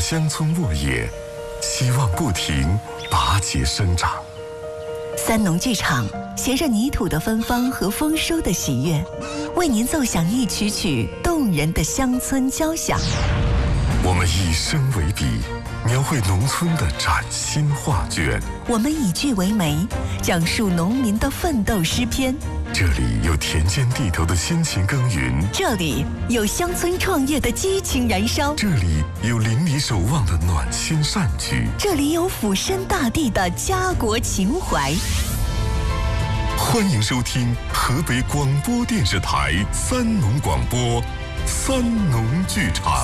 乡村沃野，希望不停拔节生长。 三农剧场携着泥土的芬芳和丰收的喜悦，为您奏响一曲曲动人的乡村交响。 我们以声为笔，描绘农村的崭新画卷。 我们以句为媒，讲述农民的奋斗诗篇。 这里有田间地头的辛勤耕耘， 这里有乡村创业的激情燃烧， 这里有邻里守望的暖心善举， 这里有俯身大地的家国情怀。 欢迎收听河北广播电视台三农广播三农剧场。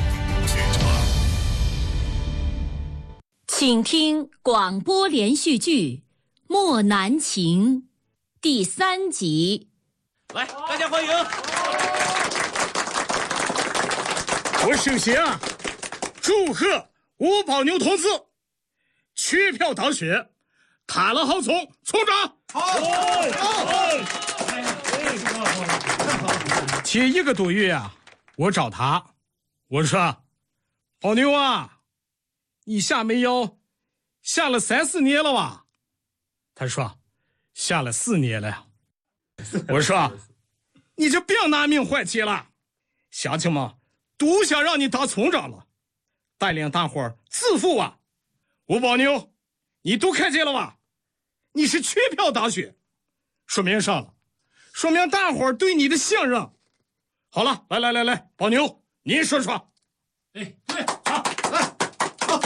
请听广播连续剧《莫南情》第3集。 来，大家欢迎！我首先祝贺吴宝牛同志缺票当选，塔勒豪村村长。好。前1个多月我找他，我说：“宝牛你下煤窑下了3、4年了吧？”他说：“下了4年了。”我说：“你这别拿命换钱了，乡亲们都想让你当村长了，带领大伙儿致富吴宝牛，你都看见了吧？你是缺票当选，说明啥了？说明大伙儿对你的信任。好了，来，宝牛，你说说。对，好，来，好。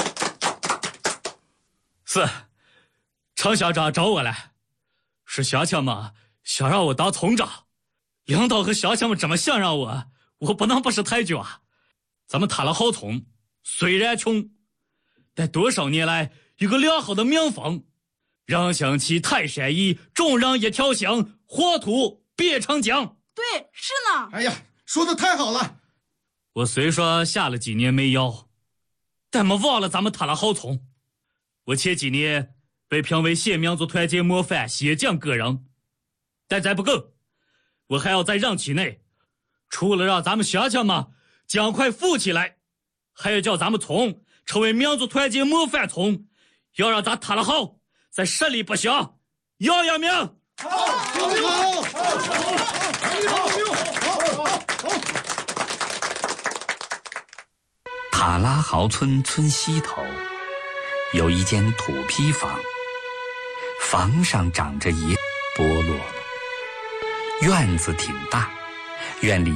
是，程乡长找我来，是乡亲们想让我当村长。领导和乡亲们这么想让我不能不是抬举咱们塔勒豪村虽然穷，但多少年来有个良好的民风，人兴齐，泰山移，众人一条心，黄土变成江。 对，是呢。 哎呀，说的太好了。 我虽说下了几年煤窑，但没忘了咱们塔勒豪村。我前几年被评为县民族团结模范先进个人，但这不够，我还要在任期内，除了让咱们乡亲们尽快富起来，还要叫咱们村成为民族团结模范村，要让咱塔勒豪在实力不行，扬扬名。 好。 塔拉豪村村西头有一间土坯房，房上长着野，剥落了。院子挺大，院里